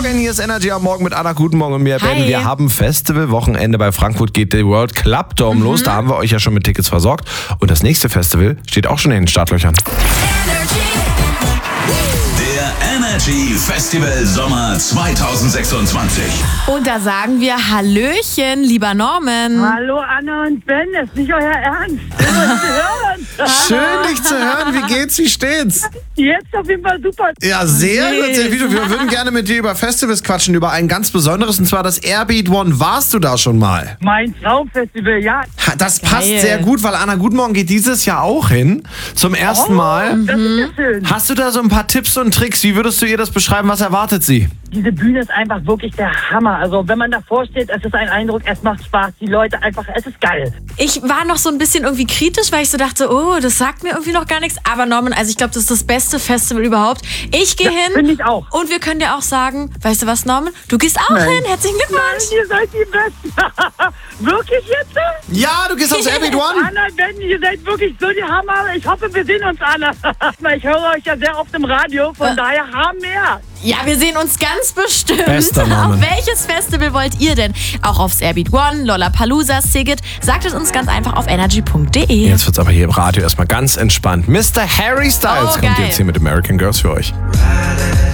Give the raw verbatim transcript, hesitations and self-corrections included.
Morgen, hier ist Energy am Morgen mit Anna. Guten Morgen und mir, Ben. Hi. Wir haben Festival-Wochenende bei Frankfurt geht der World Club Dome los. Da haben wir euch ja schon mit Tickets versorgt. Und das nächste Festival steht auch schon in den Startlöchern. Der Energy Festival Sommer zwanzig sechsundzwanzig. Und da sagen wir Hallöchen, lieber Norman. Hallo Anna und Ben, das ist nicht euer Ernst. Schön, euch zu hören. Schön, dich zu hören. Wie geht's? Wie steht's? Jetzt auf jeden Fall super. Ja, sehr, Nee. sehr gut. Wir würden gerne mit dir über Festivals quatschen, über ein ganz besonderes, und zwar das Airbeat One. Warst du da schon mal? Mein Traumfestival, ja. Ha, Das passt Geil. sehr gut, weil Anna Guten Morgen geht dieses Jahr auch hin. Zum ersten Mal. Das ist ja schön. Hast du da so ein paar Tipps und Tricks? Wie würdest du ihr das beschreiben? Was erwartet sie? Diese Bühne ist einfach wirklich der Hammer. Also wenn man davor steht, es ist ein Eindruck, es macht Spaß. Die Leute einfach, es ist geil. Ich war noch so ein bisschen irgendwie kritisch, weil ich so dachte, oh, das sagt mir irgendwie noch gar nichts. Aber Norman, also ich glaube, das ist das beste Festival überhaupt. Ich gehe hin. Finde ich auch. Und wir können dir auch sagen, weißt du was, Norman? Du gehst auch Nein. hin. Herzlichen Nein, Glückwunsch. ihr seid die Besten. Wirklich jetzt? Ja, du gehst aufs Airbeat One. Anna, Ben, ihr seid wirklich so die Hammer. Ich hoffe, wir sehen uns, Anna. Ich höre euch ja sehr oft im Radio, von Äh. daher haben wir. Ja, wir sehen uns ganz bestimmt. Bester Norman. Auf welches Festival wollt ihr denn? Auch aufs Airbeat One, Lollapalooza, Sigit? Sagt es uns ganz einfach auf energy punkt de. Jetzt wird's aber hier im Radio erstmal ganz entspannt. Mister Harry Styles Oh, kommt geil. jetzt hier mit American Girls für euch.